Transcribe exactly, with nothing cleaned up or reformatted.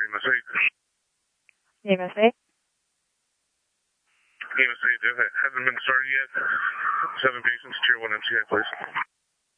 Amos eight. Amos eight? Amos eight, it hasn't been started yet. Seven patients, tier one M C I, please.